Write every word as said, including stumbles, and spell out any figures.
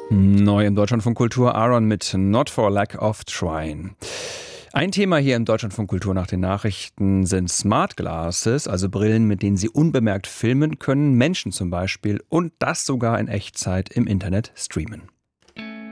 Neu im Deutschlandfunk Kultur Aaron mit Not for Lack of Trying. Ein Thema hier im Deutschlandfunk Kultur nach den Nachrichten sind Smart Glasses, also Brillen, mit denen Sie unbemerkt filmen können, Menschen zum Beispiel, und das sogar in Echtzeit im Internet streamen.